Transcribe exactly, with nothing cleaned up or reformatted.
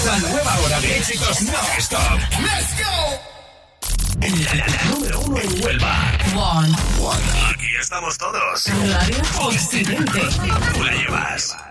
La nueva hora de éxitos non-stop. ¡Let's go! La, la, la número uno en Huelva. One. One. Aquí estamos todos. Radio Occidente. Tú la llevas.